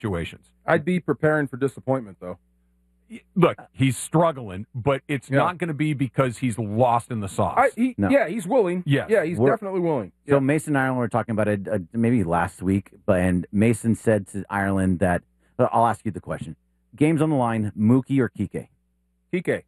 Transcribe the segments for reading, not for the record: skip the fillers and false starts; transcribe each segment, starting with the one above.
situations. I'd be preparing for disappointment, though. Look, he's struggling, but it's not going to be because he's lost in the sauce. Yeah, he's willing. Yes. Yeah, he's definitely willing. So Mason and Ireland were talking about it maybe last week, and Mason said to Ireland that, I'll ask you the question. Games on the line, Mookie or Kike? Kike.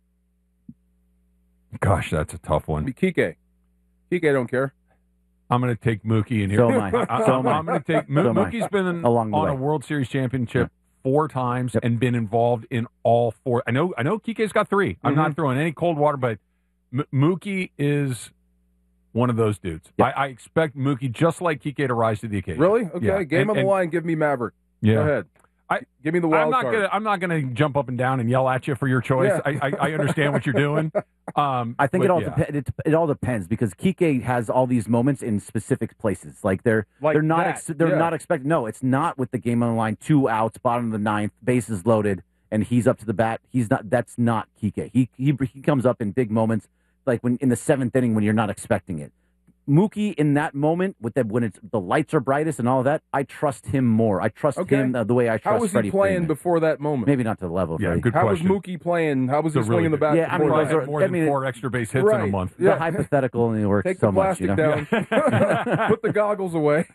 Gosh, that's a tough one. Kike. Kike, don't care. I'm going to take Mookie in here. So am I. I'm going to take Mookie's been on a World Series championship 4 times and been involved in all 4. I know Kike's got 3. I'm not throwing any cold water, but Mookie is one of those dudes. Yep. I expect Mookie, just like Kike, to rise to the occasion. Really? Okay. Yeah. Game on the line. Give me Maverick. Yeah. Go ahead. Give me the wild card. I'm not gonna jump up and down and yell at you for your choice. Yeah. I understand what you're doing. I think it all depends because Kike has all these moments in specific places. Like they're not expected. No, it's not with the game on the line. 2 outs, bottom of the 9th, bases loaded, and he's up to the bat. He's not. That's not Kike. He comes up in big moments, like when in the 7th inning when you're not expecting it. Mookie, in that moment, when the lights are brightest and all of that, I trust him more. I trust him the way I trust Freddie. How was he playing Freeman. Before that moment? Maybe not to the level. Yeah, Freddie. good How question. was Mookie playing? How was he swinging the bat? Yeah, I mean, more than 4 extra base hits in a month. The hypothetical only works Take so the much. plastic down. Put the goggles away.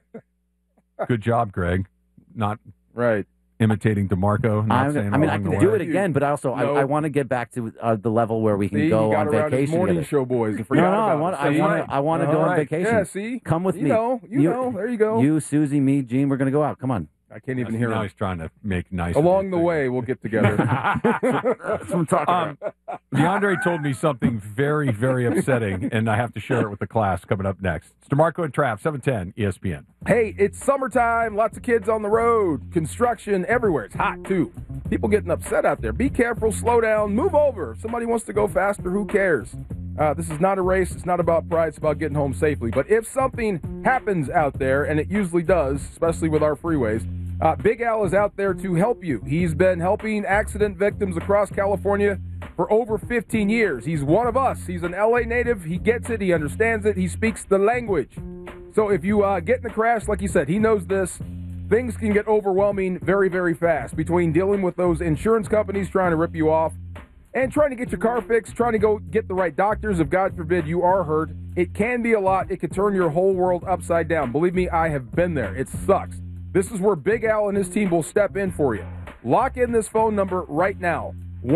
Good job, Greg. Not right. Imitating DeMarco. I can do it again, but also I want to get back to the level where we can go on vacation. Morning show boys. I want to go on vacation. Yeah, see, come with me. You know. There you go. You, Susie, me, Gene. We're gonna go out. Come on. I can't even hear him. Now he's trying to make nice. Along the way, we'll get together. That's what I'm talking about. DeAndre told me something very, very upsetting, and I have to share it with the class coming up next. It's DeMarco and Trav, 710 ESPN. Hey, it's summertime. Lots of kids on the road. Construction everywhere. It's hot, too. People getting upset out there. Be careful. Slow down. Move over. If somebody wants to go faster, who cares? This is not a race. It's not about pride. It's about getting home safely. But if something happens out there, and it usually does, especially with our freeways, Big Al is out there to help you. He's been helping accident victims across California for over 15 years. He's one of us. He's an LA native. He gets it. He understands it. He speaks the language. So if you get in a crash, like he said, he knows this. Things can get overwhelming very, very fast between dealing with those insurance companies trying to rip you off and trying to get your car fixed, trying to go get the right doctors if, God forbid, you are hurt. It can be a lot. It could turn your whole world upside down. Believe me, I have been there. It sucks. This is where Big Al and his team will step in for you. Lock in this phone number right now.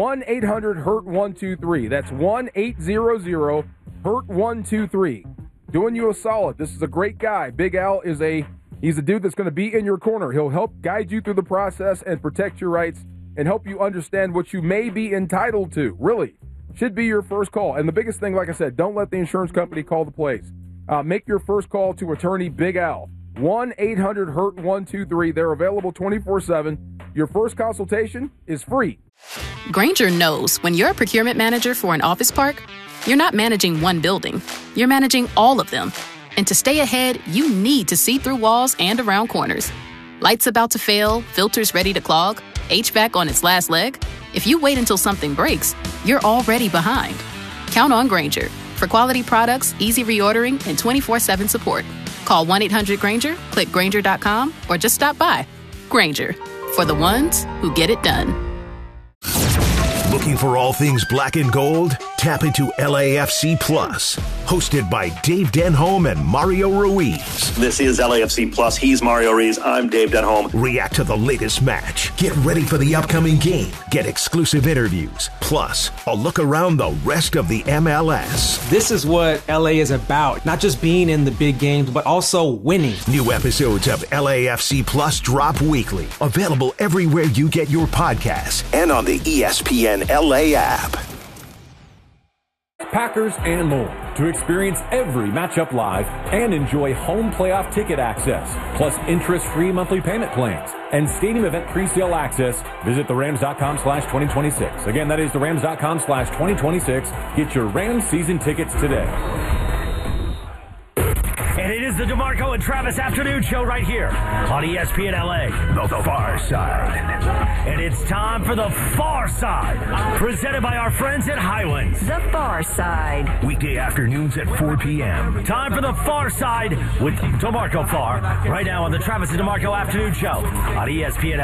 1-800-HURT-123. That's 1-800-HURT-123. Doing you a solid. This is a great guy. Big Al is he's a dude that's going to be in your corner. He'll help guide you through the process and protect your rights and help you understand what you may be entitled to. Really, should be your first call. And the biggest thing, like I said, don't let the insurance company call the plays. Make your first call to attorney Big Al. 1-800-HURT-123. They're available 24/7. Your first consultation is free. Grainger knows when you're a procurement manager for an office park, you're not managing one building. You're managing all of them. And to stay ahead, you need to see through walls and around corners. Lights about to fail, filters ready to clog, HVAC on its last leg. If you wait until something breaks, you're already behind. Count on Grainger for quality products, easy reordering, and 24/7 support. Call 1-800-GRAINGER, click Grainger.com, or just stop by. Grainger, for the ones who get it done. Looking for all things black and gold? Tap into LAFC Plus. Hosted by Dave Denholm and Mario Ruiz. This is LAFC Plus. He's Mario Ruiz. I'm Dave Denholm. React to the latest match. Get ready for the upcoming game. Get exclusive interviews. Plus, a look around the rest of the MLS. This is what LA is about. Not just being in the big games, but also winning. New episodes of LAFC Plus drop weekly. Available everywhere you get your podcasts and on the ESPN LA app. Packers and more. To experience every matchup live and enjoy home playoff ticket access, plus interest-free monthly payment plans and stadium event pre-sale access, visit therams.com/2026. Again, that is therams.com/2026. Get your Rams season tickets today. And it is the DeMarco and Travis Afternoon Show right here on ESPN LA. The Far Side. And it's time for The Far Side, presented by our friends at Highlands. The Far Side. Weekday afternoons at 4 p.m. Time for The Far Side with DeMarco Farr, right now on the Travis and DeMarco Afternoon Show on ESPN LA.